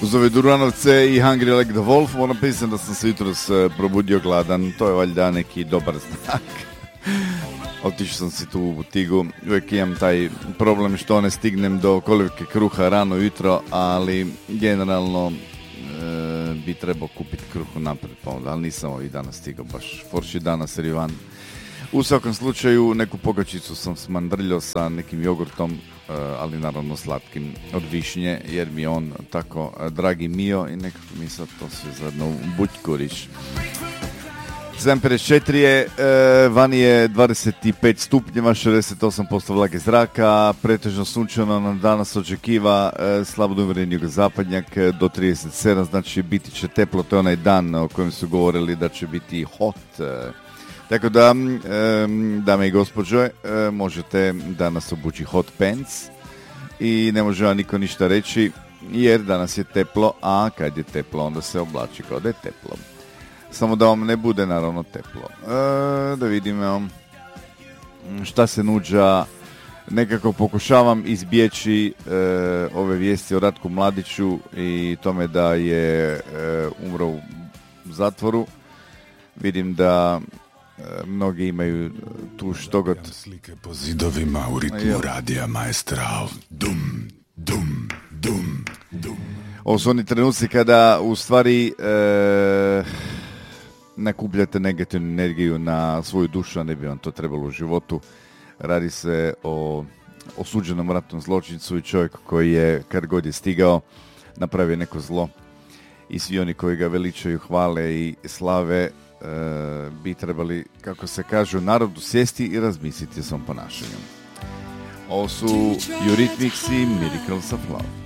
Uz ove Duranovce i Hungry Like the Wolf moram pisati da sam se jutros probudio gladan. To je valjda neki dobar znak. Otišao sam si tu u butigu. Uvijek imam taj problem što ne stignem do kolivke kruha rano jutro, ali generalno bi trebao kupiti kruhu napred, ali nisam ovih dana stigao baš. Forši danas rivan. U svakom slučaju neku pogačicu sam smandrljao sa nekim jogurtom, ali naravno slatkim od višnje, jer mi je on tako dragi mio i nekako mi sad to sve zajedno u bućkuriš. 7.54 je, vani je 25 stupnjeva, 68% vlage zraka, pretežno sunčano nam danas očekiva slabo umjeren jugozapadnjak do 37, znači biti će teplo, to je onaj dan o kojem su govorili da će biti hot. Tako da, dame i gospođe, možete danas obući hot pants i ne može vam niko ništa reći, jer danas je teplo, a kad je teplo onda se oblači kao da je teplo. Samo da vam ne bude naravno teplo. Da vidimo šta se nuđa. Nekako pokušavam izbjeći ove vijesti o Ratku Mladiću i tome da je umro u zatvoru. Vidim da mnogi imaju tu štogod. Slike po zidovima u ritmu radija Maestrao. Dum, dum, dum, dum. Ovo su oni trenuci kada u stvari nakupljate negativnu energiju na svoju dušu, a ne bi vam to trebalo u životu. Radi se o osuđenom ratnom zločincu i čovjek koji je, kad god je stigao, napravio neko zlo. I svi oni koji ga veličaju, hvale i slave bi trebali, kako se kaže u narodu, sjesti i razmisliti o svom ponašanju. Ovo su Eurythmics i Miracles of Love.